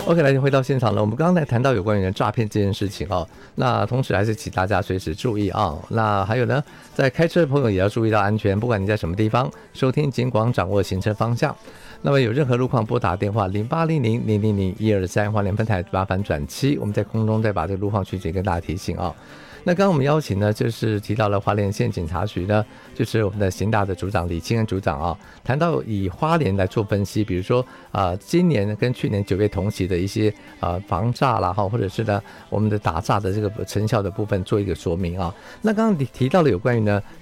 OK， 来回到现场了。我们刚才谈到有关于诈骗这件事情哦，那同时还是请大家随时注意啊。那还有呢，在开车的朋友也要注意到安全，不管你在什么地方，收听警广，掌握行车方向。那么有任何路况，拨打电话0800000123花莲分台麻烦转7，我们在空中再把这个路况讯息跟大家提醒啊。那刚刚我们邀请呢，就是提到了花莲县警察局呢，就是我们的刑大的组长李清恩组长啊，谈到以花莲来做分析，比如说今年跟去年9月同期的一些防诈啦哈，或者是呢我们的打诈的这个成效的部分做一个说明啊。那刚刚你提到了有关于呢